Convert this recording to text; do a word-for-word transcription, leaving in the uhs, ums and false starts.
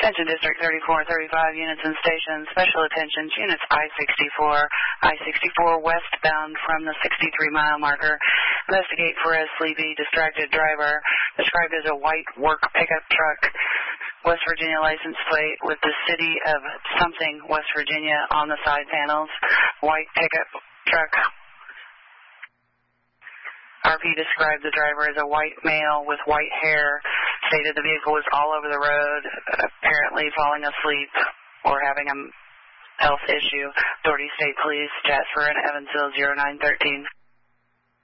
Attention District thirty-four, thirty-five units and stations. Special attention units I sixty-four, I sixty-four westbound from the sixty-three mile marker. Investigate for a sleepy, distracted driver described as a white work pickup truck, West Virginia license plate with the city of something, West Virginia, on the side panels. White pickup truck. R P described the driver as a white male with white hair. Stated the vehicle was all over the road, apparently falling asleep or having a health issue. Authority State Police, Jasper and Evansville, zero nine one three.